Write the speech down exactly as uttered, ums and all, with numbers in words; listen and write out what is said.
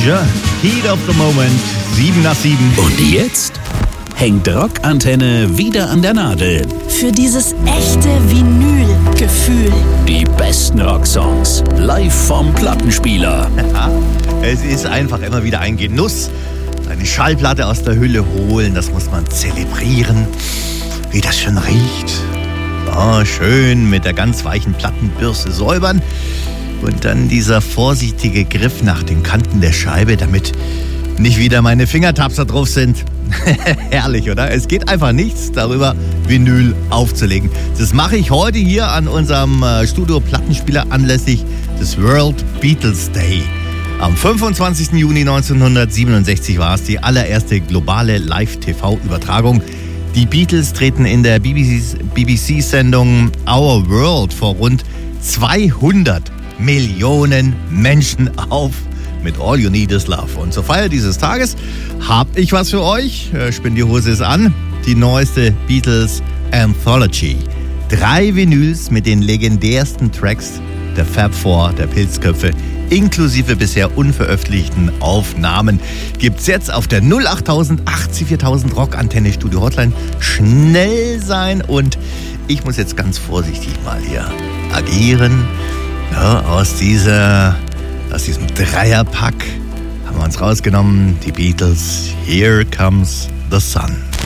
Danger, Heat of the Moment, sieben nach sieben. Und jetzt hängt Rockantenne wieder an der Nadel. Für dieses echte Vinyl-Gefühl. Die besten Rocksongs, live vom Plattenspieler. Es ist einfach immer wieder ein Genuss. Eine Schallplatte aus der Hülle holen, das muss man zelebrieren. Wie das schon riecht. Oh, schön mit der ganz weichen Plattenbürste säubern. Und dann dieser vorsichtige Griff nach den Kanten der Scheibe, damit nicht wieder meine Fingertapser drauf sind. Herrlich, oder? Es geht einfach nichts darüber, Vinyl aufzulegen. Das mache ich heute hier an unserem Studio-Plattenspieler anlässlich des World Beatles Day. Am fünfundzwanzigsten Juni neunzehnhundertsiebenundsechzig war es die allererste globale Live-T V-Übertragung. Die Beatles treten in der B B C-Sendung Our World vor rund zweihundert Millionen Menschen auf mit All You Need Is Love. Und zur Feier dieses Tages habe ich was für euch. Spinn die Hose ist an. Die neueste Beatles Anthology. Drei Vinyls mit den legendärsten Tracks der Fab Four, der Pilzköpfe, inklusive bisher unveröffentlichten Aufnahmen, gibt's jetzt auf der null acht null acht viertausend Rockantenne Studio Hotline. Schnell sein, und ich muss jetzt ganz vorsichtig mal hier agieren. Ja, aus dieser, aus diesem Dreierpack haben wir uns rausgenommen, die Beatles, Here Comes the Sun.